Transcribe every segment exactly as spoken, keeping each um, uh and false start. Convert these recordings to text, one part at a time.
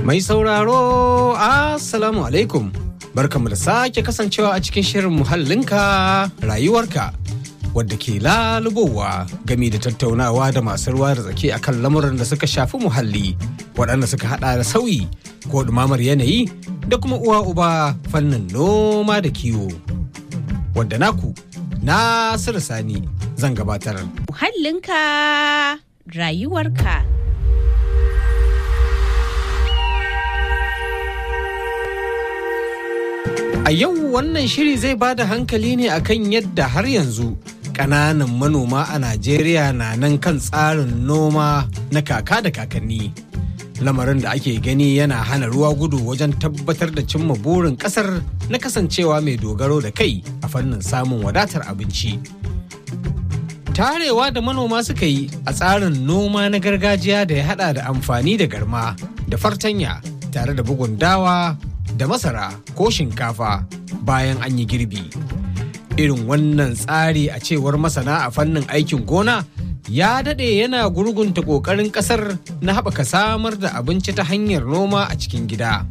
Mai sauraro, Assalamu alaikum. Barkanmu da sake kasancewa a cikin shirin muhallinka rayuwarka wadda ke lalubowa gami da tattaunawa da masu ruwa da tsaki akan lamuran da suka shafi muhalli waɗanda suka hada da sauyi ko ɗumamar yanayi da kuma uwa uba fannin noma da kiwo. Wadda naku Nasiru Sani zan gabatar. Muhallinka rayuwarka. A yau wannan shiri zai ba da hankali ne akan yadda har yanzu ƙananan manoma a Najeriya na nan kan tsarin noma na kaka da kakanni. Lamarin da ake gani yana hana ruwa gudu wajen tabbatar da cimma burin ƙasar na kasancewa mai dogaro da kai a fannin samun wadatar abinci. Tarewa da manoma suka yi a tsarin noma na gargajiya da ya hada da amfani da garma da fartanya tare da bugun dawa da masara ko shinkafa bayan an yi girbi. Irin wannan tsari a cewar masana a fannin aikin gona ya daɗe yana gurgunta ƙoƙarin ƙasar na haɓaka samar da abinci ta hanyar noma a cikin gida.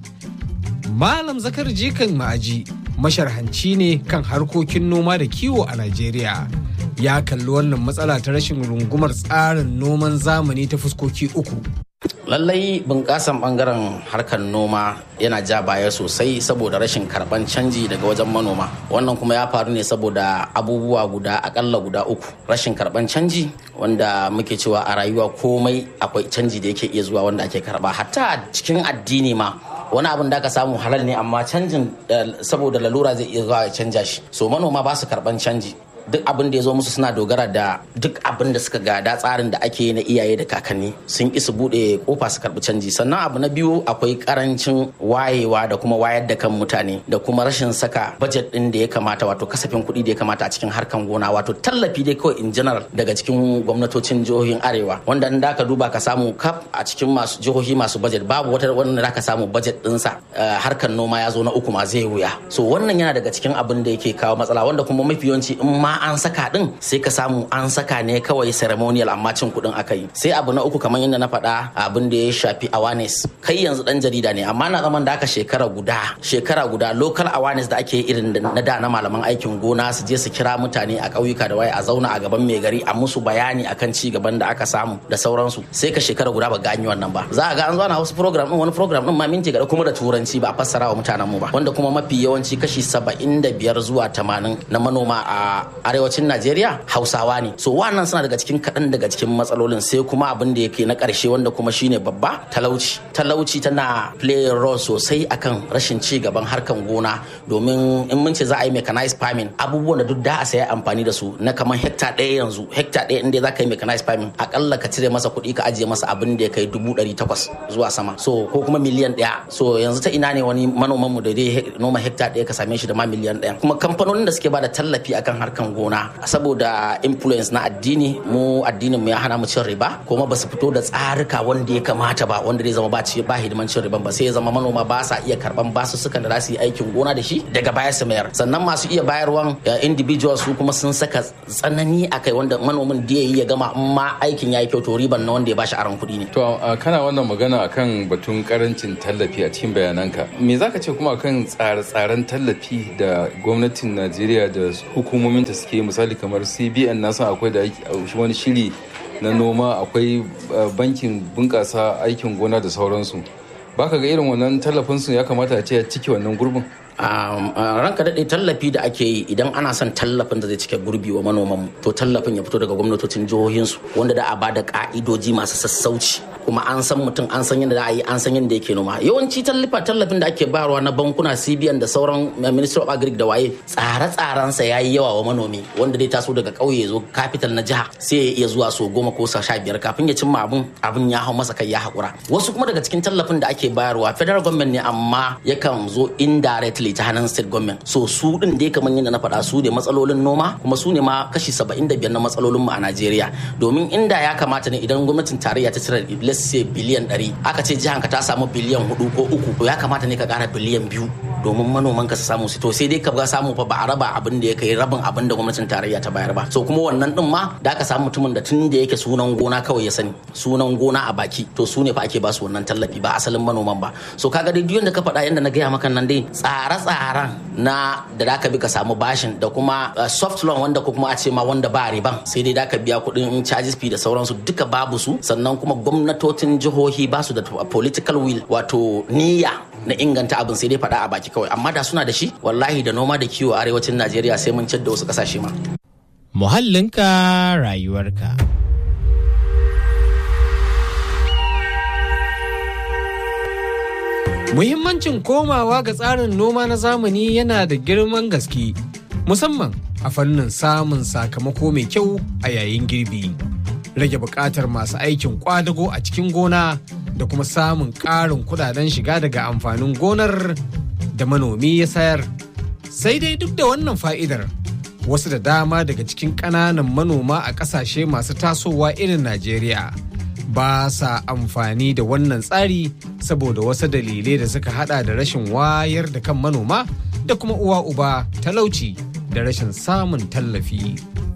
Malam Zakar Jikan Ma'aji masharhanci ne kan harkokin noma da kiwo a Najeriya. Ya kalli wannan matsala ta rashin rungumar tsarin noman zamani ta fuskoki uku. Lallai bunƙasan ɓangaren harkar noma yana ja baya sosai saboda rashin karɓan canji daga wajen manoma. Wannan kuma ya faru ne saboda abubuwa guda akalla guda uku. Rashin karɓan canji wanda muke cewa a rayuwa komai akwai canji da yake iya zuwa wanda ake karɓa. Hatta cikin addini ma wani abin da aka samu halal ne amma canjin saboda lalura zai iya zuwa ya canja shi. So manoma ba su karɓan canji. Duk abin da ya zo musu suna dogara da duk abin da suka gada tsarin da ake yi na iyaye da kakanni sun ki su bude kofa su karbi canji. Sannan abu na biyu akwai karancin wayewa da kuma wayar da kan mutane da kuma rashin saka budget din da ya kamata wato kasafin kuɗi da ya kamata a cikin harkan gona wato tallafi dai kawai in general daga cikin gwamnatocin jihohin arewa wanda in da ka duba ka samu kaf a cikin masu jihohi masu budget babu wata wanda da ka samu budget dinsa harkan noma ya zo na uku ma zai wuya. So wannan yana daga cikin abin da yake kawo matsala wanda kuma mafi yawanci in ma an saka din sai ka samu an saka ne kawai ceremonial amma cin kudin aka yi. Sai abu na uku kamar yadda na faɗa abin da ya shafi awareness. Kai yanzu dan jarida ne amma na zaman da aka shekara guda shekara guda local awareness da ake irin na da na malaman aikin gona su je su kira mutane a ƙauyuka da waye a zauna a gaban mai gari a musu bayani akan ci gaban da aka samu da sauransu. Sai ka shekara guda ba gani wannan ba. Za a ga an zo ana wasu program din wani program din ma minti gada kuma da turanci ba a fassara wa mutanen mu ba wanda kuma mafi yawanci kashi saba'in da biyar zuwa tamanin na manoma a arewacin Najeriya Hausawa ne. So wannan suna daga cikin kaɗan daga cikin matsalolin. Sai kuma abin da yake na ƙarshe wanda kuma shine babba talauci. Talauci tana play role sosai akan rashin ci gaban harkan gona domin in mun ce za a yi mechanized farming abubuwan da duk da a saya amfani da su na kamar hekta ɗaya yanzu hekta ɗaya inda za ka yi mechanized farming akalla ka cire masa kuɗi ka ajiye masa abin da ya kai dubu ɗari takwas zuwa sama so ko kuma miliyan ɗaya. So yanzu ta ina ne wani manoman mu da dai noma hekta ɗaya ka same shi da ma miliyan ɗaya. Kuma kamfanonin da suke bada tallafi akan harkan gona saboda influence na addini mu addinin mu ya hana mu cin riba kuma ba su fito da tsarika wanda ya kamata ba wanda zai zama ba ci ba hidiman cin riban ba sai ya zama manoma ba sa iya karban basu sukan da za su yi aikin gona da shi daga baya su mayar. Sannan masu iya bayarwan individuals su kuma sun saka tsanani akai wanda manomin da yayi ya gama amma aikin yayi kyau to riban na wanda ya bashi aron kuɗi ne. To kana wannan magana akan batun karancin tallafi a cikin bayananka me zaka ce kuma akan tsare-tsaren tallafi da gwamnatin Najeriya da hukumomin ta suke misali kamar C B N na san akwai da wani shiri na noma akwai bankin bunƙasa aikin gona da sauransu baka ga irin wannan tallafin su ya kamata a ce ya cike wannan gurbin. ranka daɗe tallafi da ake yi idan ana son tallafin da zai cike gurbi wa manoman to tallafin ya fito daga gwamnatocin jihohinsu wanda da a ba da ka'idoji masu sassauci kuma an san mutum an san yadda za a yi an san yadda yake noma. Yawanci tallafa tallafin da ake bayarwa na bankuna C B N da sauran Ministry of Agric da waye tsare-tsarensa ya yi yawa wa manomi wanda dai taso daga ƙauye zo capital na jiha sai ya iya zuwa so goma ko sha biyar kafin ya cimma abun abun ya hau masa kai ya haƙura. Wasu kuma daga cikin tallafin da ake bayarwa federal government ne amma yakan zo indirectly ta hannun state government. So su din dai kamar yadda na faɗa su ne matsalolin noma kuma su ne ma kashi saba'in da biyar na matsalolin mu a Najeriya domin inda ya kamata ne idan gwamnatin tarayya ta cire let's say biliyan ɗari aka ce jihanka ta samu biliyan hudu ko uku to ya kamata ne ka ƙara biliyan biyu domin manoman ka su samu su to sai dai ka ga samu fa ba a raba abin da ya kai rabin abin da gwamnatin tarayya ta bayar ba so kuma wannan din ma da aka samu mutumin da tun da yake sunan gona kawai ya sani sunan gona a baki to su ne fa ake ba su wannan tallafi ba asalin manoman ba so kaga dai duk da ka faɗa yanda na gaya maka nan dai tsare-tsaren na da da ka bi ka samu bashin da kuma soft loan wanda ko kuma a ce ma wanda ba riban sai dai da ka biya kuɗin charges fee da sauransu duka babu su sannan kuma gwamnatocin jihohi ba su da political will wato niyya na inganta abin sai dai faɗa a baki kawai amma da suna da shi wallahi da noma da kiwo a arewacin Najeriya sai mun ciyar da wasu ƙasashe ma. Muhallinka rayuwarka. Muhimmancin komawa ga tsarin noma na zamani yana da girman gaske musamman a fannin samun sakamako mai kyau a yayin girbi. Rage buƙatar masu aikin ƙwadago a cikin gona da kuma samun ƙarin kudaden shiga daga amfanin gonar da manomi ya sayar. Sai dai duk da wannan fa'idar, wasu da dama daga cikin ƙananan manoma a ƙasashe masu tasowa irin Najeriya ba sa amfani da wannan tsari saboda wasu dalilai da suka hada da rashin wayar da kan manoma da kuma uwa uba talauci da rashin samun tallafi.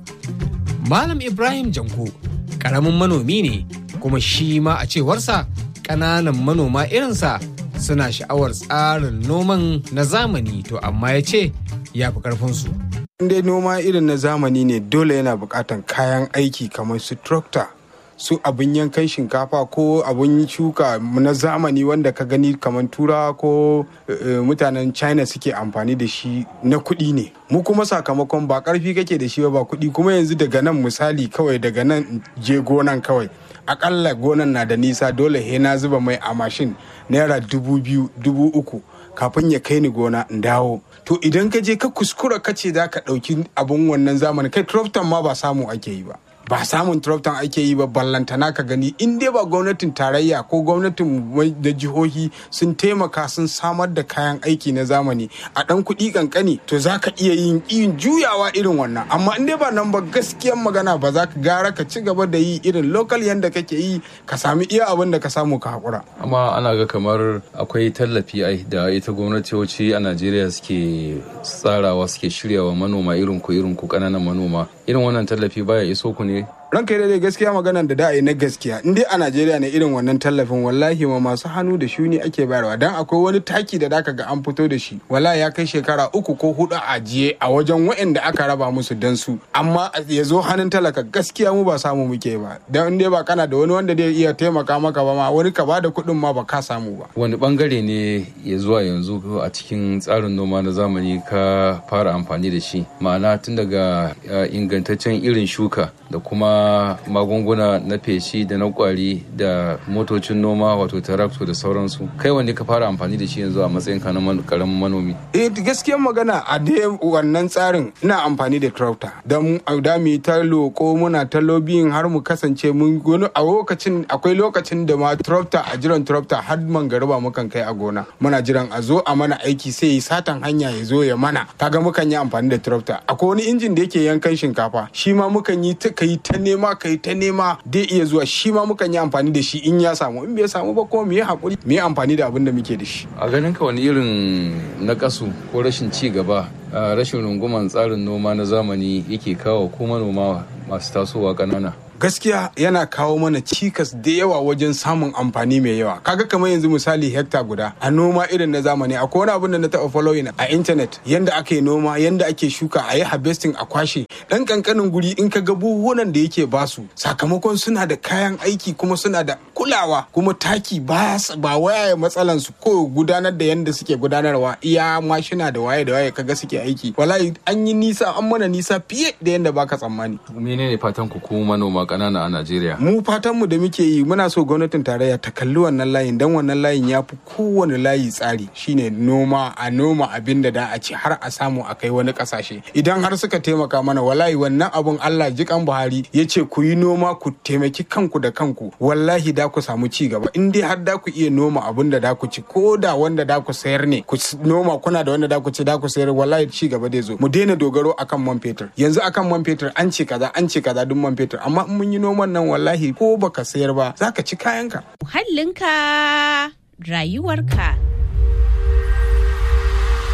Malam Ibrahim Janko ƙaramin manomi ne kuma shi ma a cewarsa ƙananan manoma irinsa suna sha'awar tsarin noman na zamani to amma ya ce ya fi ƙarfinsu. Dai noma irin na zamani ne dole yana buƙatar kayan aiki kamar su tractor su abin yankan shinkafa ko abin shuka na zamani wanda ka gani kamar turawa ko mutanen China suke amfani da shi na kuɗi ne. Mu kuma sakamakon ba ƙarfi kake da shi ba kuɗi kuma yanzu daga nan misali kawai daga nan je gonan kawai. Akalla gonan na da nisa dole he na zuba mai a mashin naira dubu biyu dubu uku kafin ya kai ni gona in dawo to idan ka je ka kuskura ka ce za ka ɗauki abun wannan zamani kai tractor ma ba samu ake yi ba ba samun tractor ake yi ba ballantana ka gani in dai ba gwamnatin tarayya ko gwamnatin da jihohi sun taimaka sun samar da kayan aiki na zamani a ɗan kuɗi kankani to za ka iya yin yin juyawa irin wannan amma in dai ba nan ba gaskiyan magana ba za ka gara ka ci gaba da yi irin local yanda kake yi ka sami iya abin da ka samu ka haƙura. Amma ana ga kamar akwai tallafi ai da ita gwamnatoci a Najeriya suke tsarawa suke shiryawa manoma irin ku irin ku ƙananan manoma irin wannan tallafi baya iso ku ne? Ranka dai gaskiya maganar da da'ayi na gaskiya in dai a Najeriya ne irin wannan tallafin wallahi ma masu hannu da shuni ake bayarwa dan akwai wani taki da zaka ga an fito da shi wallahi ya kai shekara uku ko hudu a ajiye a wajen waɗanda aka raba musu dan su amma ya zo hannun talaka gaskiya mu ba samu muke ba dan in dai ba kana da wani wanda zai iya taimaka maka ba ma wani ka bada kuɗin ma ba ka samu ba. Wani bangare ne ya zuwa yanzu a cikin tsarin noma na zamani ka fara amfani da shi ma'ana tun daga ingantaccen irin shuka da kuma magunguna na feshi da na kwari da motocin noma wato tarakto da sauransu kai wanda ka fara amfani da shi yanzu a matsayin ka na karamin manomi? Eh gaskiyar magana a dai wannan tsarin ina amfani da tractor don da mu ta loko muna ta lobbying har mu kasance mun gona a lokacin akwai lokacin da ma tractor a jiran tractor har man garba mukan kai a gona muna jiran a zo a mana aiki sai yi satan hanya ya zo ya mana kaga mukan yi amfani da tractor akwai wani injin da yake yankan shinkafa shi ma mukan yi ta kai ta nema kai ta nema dai iya zuwa shi ma mukan yi amfani da shi in ya samu in bai samu ba kuma mu yi hakuri mu yi amfani da abin da muke da shi. A ganin ka wani irin nakasu ko rashin ci gaba rashin runguman tsarin noma na zamani yake kawo ko manoma masu tasowa ƙanana? Gaskiya yana kawo mana cikas da yawa wajen samun amfani mai yawa kaga kamar yanzu misali hekta guda a noma irin na zamani akwai wani abin da na taɓa following a internet yanda ake noma yanda ake shuka a yi harvesting a kwashe dan kankanin guri in ka ga buhunan da yake basu sakamakon suna da kayan aiki kuma suna da kulawa kuma taki ba ba waya matsalan su ko gudanar da yanda suke gudanarwa iya mashina da waye da waye kaga suke aiki wallahi an yi nisa an mana nisa fiye da yanda baka tsammani. Menene fatan ku ku manoma ƙanana a Najeriya? Mu fatan mu da muke yi muna so gwamnatin tarayya ta kalli wannan layin dan wannan layin ya fi kowane layi tsari shine noma a noma abin da da a ci har a samu a kai wani ƙasashe idan har suka taimaka mana wallahi wannan abun Allah jikan Buhari ya ce ku yi noma ku taimaki kanku da kanku wallahi da ku samu ci gaba in dai har da ku iya noma abin da da ku ci ko da wanda da ku sayar ne ku noma kuna da wanda da ku ci da ku sayar wallahi ci gaba zai zo mu daina dogaro akan man fetur yanzu akan man fetur an ce kaza an ce kaza duk man fetur amma mun yi noman nan wallahi ko baka sayar ba za ka ci kayanka. Muhallinka rayuwarka.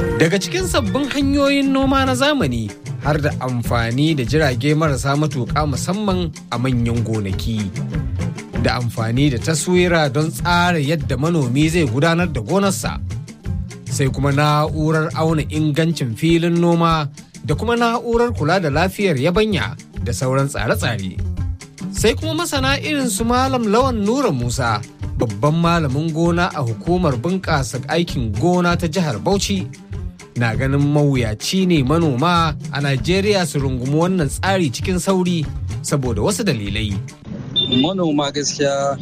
Daga cikin sabbin hanyoyin noma na zamani har da amfani da jirage marasa matuƙa musamman a manyan gonaki. Da amfani da taswira don tsara yadda manomi zai gudanar da gonarsa. Sai kuma na'urar auna ingancin filin noma da kuma na'urar kula da lafiyar yabanya da sauran tsare-tsare. Sai kuma masana irin su Malam Lawan Nura Musa, babban malamin gona a hukumar bunƙasa aikin gona ta jihar Bauchi, na ganin mawuyaci ne manoma a Najeriya su rungumi wannan tsari cikin sauri saboda wasu dalilai. Manoma gaskiya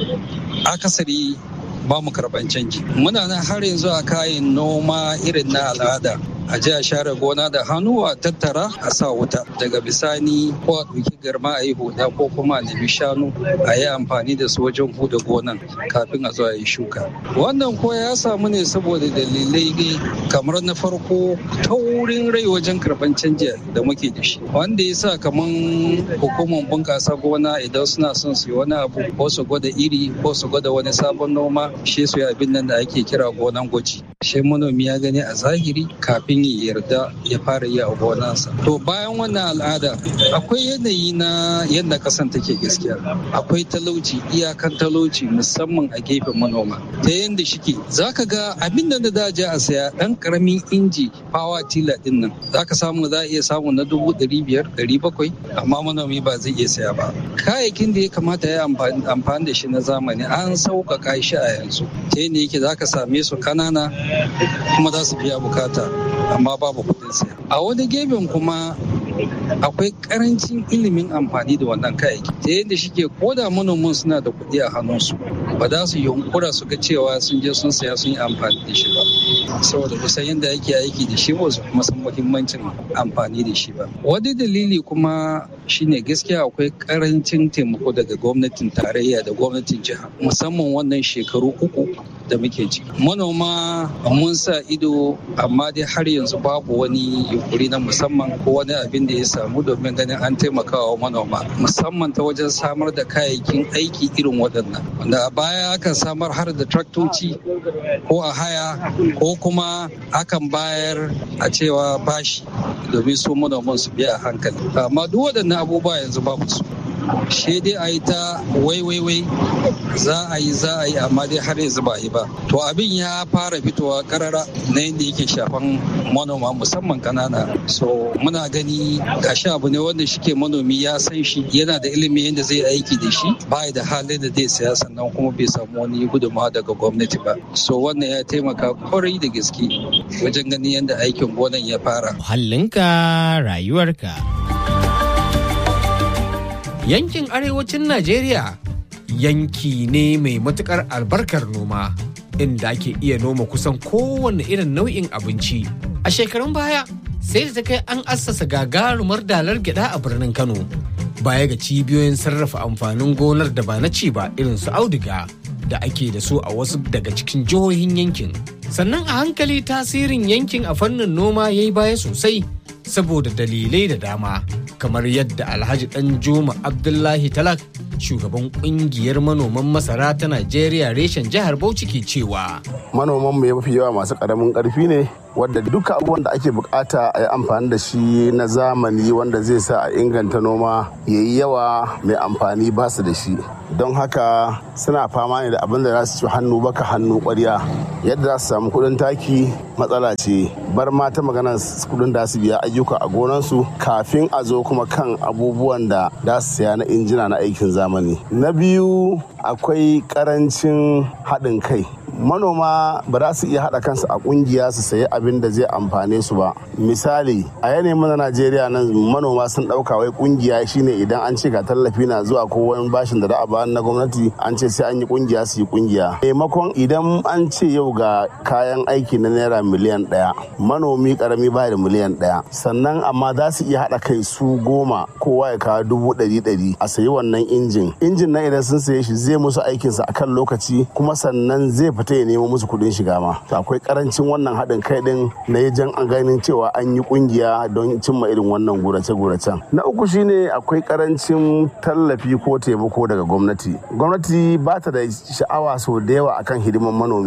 akasari ba mu karɓan canji. Muna nan har yanzu a kayan noma irin na al'ada. A je a share gona da hannu a tattara a sa wuta, daga bisani ko a ɗauki garma a yi huda ko kuma a nemi shanu a yi amfani da su wajen huda gonan kafin a zo a yi shuka. Wannan ko ya samu ne saboda dalilai ne kamar na farko taurin rai wajen karɓan canji da muke da shi, wanda ya sa kamar hukumar bunƙasa gona idan suna son su yi wani abu ko su gwada iri ko su gwada wani sabon noma, shi su yi abin nan da ake kira gonan gwaji. Shi manomi ya gani a zahiri kafin ya yarda ya fara yi a gonansa. To bayan wannan al'ada akwai yanayi na yadda kasan take gaskiya. Akwai talauci, iyakan talauci musamman a gefen manoma. Ta yadda shike zaka ga abin da da je a saya dan karamin inji power tiller din nan zaka samu za a iya samu na dubu ɗari biyar ɗari bakwai amma manomi ba zai iya saya ba. Kayayyakin da ya kamata ya amfani da shi na zamani an sauƙaƙa shi a yanzu. Ta yadda yake zaka same su kanana kuma za su biya bukata amma babu kudin saya. A wani gefen kuma akwai karancin ilimin amfani da wannan kayayyaki ta yadda shike koda manoman suna da kuɗi a hannunsu ba za su yunkura su ga cewa sun je sun saya sun yi amfani da shi ba saboda kusan yadda ake aiki da shi ba su kuma san muhimmancin amfani da shi ba. Wani dalili kuma shine gaskiya akwai karancin taimako daga gwamnatin tarayya da gwamnatin jiha musamman wannan shekaru uku da muke ciki. Manoma mun sa ido amma dai har yanzu babu wani yunkuri na musamman ko wani abin da ya samu domin ganin an taimakawa manoma musamman ta wajen samar da kayayyakin aiki irin waɗannan wanda a baya akan samar har da traktoci ko a haya ko kuma akan bayar a cewa bashi domin su manoman su biya a hankali amma duk waɗannan abubuwa yanzu babu su. Shi dai a yi ta wai wai wai za a yi za a yi amma dai har yanzu ba yi ba. To abin ya fara fitowa karara na yadda yake shafan manoma musamman kanana. So muna gani gashi abu ne wanda shike manomi ya san shi yana da ilimin yadda zai aiki da shi ba da halin da zai saya sannan kuma bai samu wani gudunmawa daga gwamnati ba. So wannan ya taimaka kwarai da gaske wajen ganin yadda aikin gonan ya fara. Muhallinka rayuwarka. Yankin arewacin Najeriya yanki ne mai matukar albarkar noma inda ake iya noma kusan kowane irin nau'in abinci. A shekarun baya sai da ta kai an assasa gagarumar dalar gyada a birnin Kano baya ga cibiyoyin sarrafa amfanin gonar da ba na ci ba irin su auduga da ake da su a wasu daga cikin jihohin yankin. Sannan a hankali tasirin yankin a fannin noma ya yi baya sosai saboda dalilai da dama. Kamar yadda Alhaji Danjuma Abdullahi Talak, shugaban kungiyar manoman masara ta Najeriya reshen jihar Bauchi ke cewa. Manoman mu mafi yawa masu karamin karfi ne wadda duka abubuwan da ake bukata a yi amfani da shi na zamani wanda zai sa a inganta noma ya yi yawa mai amfani ba su da shi. Don haka suna fama ne da abin da za su ci hannu baka hannu kwarya yadda za su samu kudin taki matsala ce bar ma ta magana kudin da su biya ayyuka a gonansu kafin a zo kuma kan abubuwan da za su saya na injina na aikin zamani. Na biyu akwai karancin haɗin kai. Manoma ba za su iya haɗa kansu a ƙungiya su sayi abin da zai amfane su ba. Misali a yanayin na Najeriya nan manoma sun ɗauka wai ƙungiya shine idan an ce ga tallafi na zuwa ko wani bashin da za a ba na gwamnati an ce sai an yi ƙungiya su yi ƙungiya. Maimakon idan an ce yau ga kayan aiki na naira miliyan ɗaya manomi ƙarami baya da miliyan ɗaya sannan amma za su iya haɗa kai su goma kowa ya kawo dubu ɗari ɗari a sayi wannan injin. Injin na idan sun saye shi zai musu aikinsa akan lokaci kuma sannan zai fita ya nemo musu kudin shiga ma. Akwai karancin wannan haɗin kai din na yajan an ganin cewa an yi kungiya don cimma irin wannan gurace-guracen. Na uku shine akwai karancin tallafi ko taimako daga gwamnati. Gwamnati ba ta da sha'awa sau da yawa akan hidiman manomi.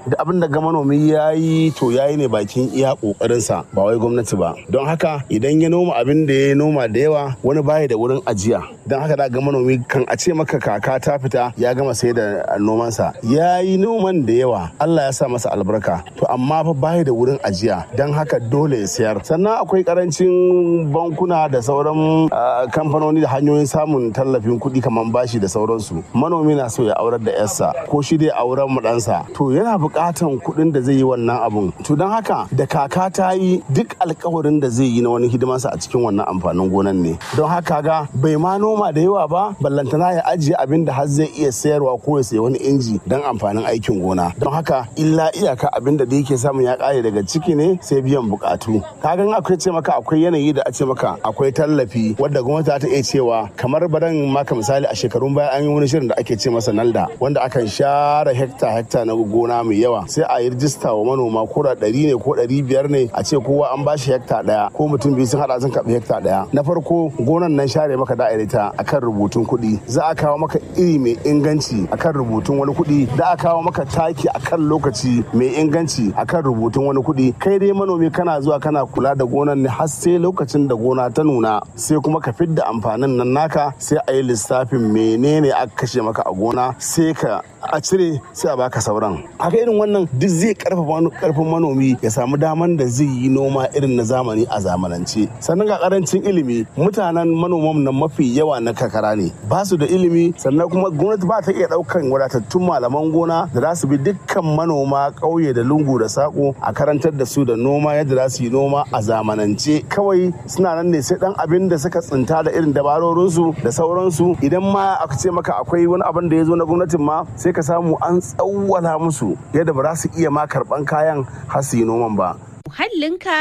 da abin da ga manomi ya yi to ya yi ne bakin iya kokarinsa ba wai gwamnati ba. Don haka idan ya noma abin da ya noma da yawa wani baya da wurin ajiya. Don haka da ga manomi kan a ce maka kaka ta fita ya gama sai da nomansa. Ya yi noman da yawa Allah ya sa masa albarka to amma fa baya da wurin ajiya don haka dole ya sayar. Sannan akwai karancin bankuna da sauran kamfanoni da hanyoyin samun tallafin kuɗi kamar bashi da sauransu. Manomi na so ya aurar da yarsa ko shi dai auren mu ɗansa to yana buƙatan kuɗin da zai yi wannan abun. To don haka da kaka ta yi duk alkawarin da zai yi na wani hidimarsa a cikin wannan amfanin gonan ne. Don haka ga bai ma noma da yawa ba ballantana ya ajiye abin da har zai iya sayarwa ko ya sayi wani inji don amfanin aikin gona. Don haka illa iyaka abin da yake samun ya ƙare daga ciki ne sai biyan buƙatu. Kagan akwai ce maka akwai yanayi da a ce maka akwai tallafi wadda gwamnati ta iya cewa kamar baran maka misali a shekarun baya an yi wani shirin da ake ce masa nalda wanda akan share hekta hekta na gona mai yawa sai a yi rijista wa manoma ko da ɗari ne ko ɗari biyar ne a ce kowa an bashi hekta ɗaya ko mutum biyu sun haɗa sun karɓi hekta ɗaya. Na farko gonan nan share maka da'irita akan rubutun kuɗi za a kawo maka iri mai inganci akan rubutun wani kuɗi da a kawo maka taki akan lokaci mai inganci akan rubutun wani kuɗi. Kai dai manomi kana zuwa kana kula da gonan ne har sai lokacin da gona ta nuna sai kuma ka fidda amfanin nan naka sai a yi lissafin menene aka kashe maka a gona sai ka a cire sai a baka sauran. Haka irin wannan duk zai karfafa karfin manomi ya samu daman da zai yi noma irin na zamani a zamanance. Sannan ga karancin ilimi mutanen manoman nan mafi yawa na kakara ne ba su da ilimi sannan kuma gwamnati ba ta iya daukan wadatattun malaman gona da za su bi dukkan manoma ƙauye da lungu da sako a karantar da su da noma yadda za su yi noma a zamanance. Kawai suna nan ne sai dan abin da suka tsinta da irin dabarorinsu da sauransu. Idan ma aka ce maka akwai wani abin da ya zo na gwamnatin ma sai ka samu an tsawwala musu yadda ba za su iya ma karban kayan har su yi noman ba. Muhallinka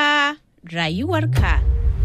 rayuwarka.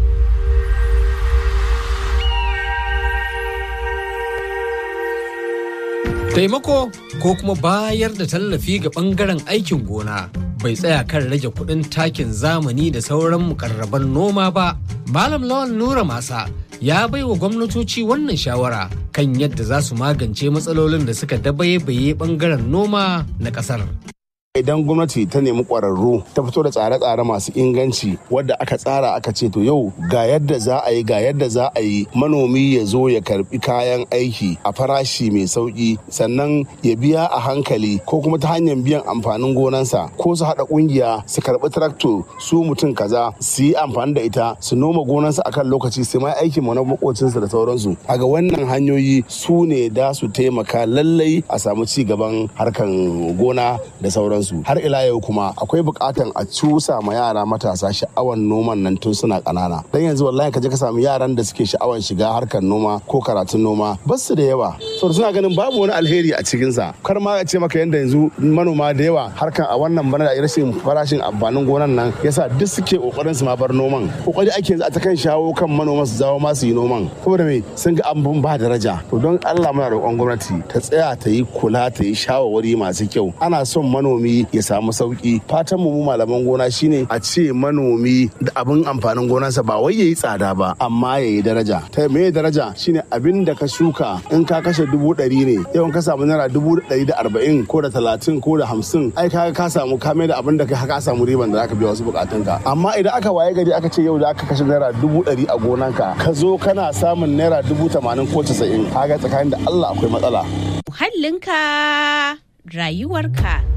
Taimako ko kuma bayar da tallafi ga bangaren aikin gona bai tsaya kan rage kuɗin takin zamani da sauran mukarraban noma ba. Malam Lawan Nura Masa ya bai wa gwamnatoci wannan shawara kan yadda za su magance matsalolin da suka dabaibaye bangaren noma na ƙasar. Idan gwamnati ta nemi ƙwararru ta fito da tsare-tsare masu inganci wadda aka tsara aka ce to yau ga yadda za a yi ga yadda za a yi manomi ya zo ya karbi kayan aiki a farashi mai sauki sannan ya biya a hankali ko kuma ta hanyar biyan amfanin gonansa ko su haɗa ƙungiya su karbi traktor su mutum kaza su yi amfani da ita su noma gonansa akan lokaci su ma aikin mu na makocinsa da sauransu. Kaga wannan hanyoyi su ne da su taimaka lallai a samu ci gaban harkan gona da sauransu. Har ila yau kuma akwai bukatan a cusa ma yara matasa sha'awan noman nan tun suna kanana. Dan yanzu wallahi ka je ka samu yaran da suke sha'awan shiga harkar noma ko karatun noma ba su da yawa. Saboda suna ganin babu wani alheri a cikin sa. Kar ma a ce maka yanda yanzu manoma da yawa harkan a wannan bana da rashin farashin amfanin gonan nan yasa duk suke kokarin su ma bar noman. Kokari ake yanzu a ta kan shawo kan manoma su zawo ma su yi noman. Saboda me sun ga abun ba daraja. To don Allah muna roƙon gwamnati ta tsaya ta yi kula ta yi shawarwari masu kyau. Ana son manomi ya samu sauki. Fatan mu malaman gona shine a ce manomi da abin amfanin gonarsa ba wai yayi tsada ba amma yayi daraja. Ta me daraja shine abin da ka shuka in ka kashe dubu ɗari ne yau ka samu naira dubu ɗari da arba'in ko da talatin ko da hamsin ai ka ka samu ka mai da abin da ka samu riban da zaka biya wasu bukatunka. Amma idan aka waye gari aka ce yau da aka kashe naira dubu ɗari a gonanka ka zo kana samun naira dubu tamanin ko casa'in kaga tsakanin da Allah akwai matsala. Muhallinka rayuwarka.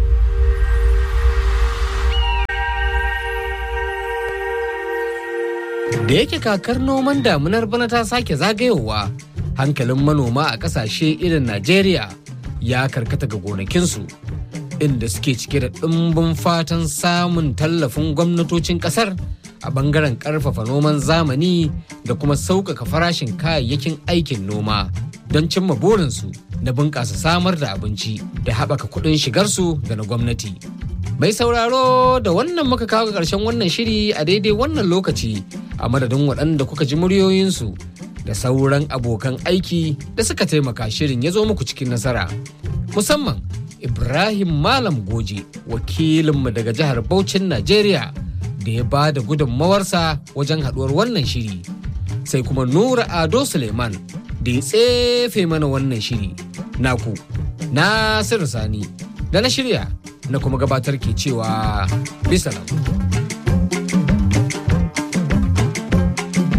Da yake kakar noman damunar bana ta sake zagayowa, hankalin manoma a ƙasashe irin Najeriya ya karkata ga gonakinsu, inda suke cike da ɗimbin fatan samun tallafin gwamnatocin ƙasar a ɓangaren ƙarfafa noman zamani da kuma sauƙaƙa farashin kayayyakin aikin noma don cimma burinsu na bunƙasa samar da abinci da haɓaka kuɗin shigarsu da na gwamnati. Mai sauraro da wannan muka kawo ƙarshen wannan shiri a daidai wannan lokaci a madadin waɗanda kuka ji muryoyinsu da sauran abokan aiki da suka taimaka shirin ya zo muku cikin nasara. Musamman Ibrahim Malam Goje, wakilinmu daga jihar Bauchin Najeriya da ya ba da gudunmawarsa wajen haɗuwar wannan shiri. Sai kuma Nura Ado Suleiman da ya tsefe mana wannan shiri. Naku, Nasiru Sani. da na shirya na kuma gabatar ke cewa bisalam.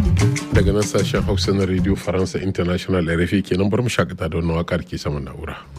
Daga nan sashen Hausa na Radio Faransa International R F I kenan bar mu shakata da wannan waƙar ke saman na'ura.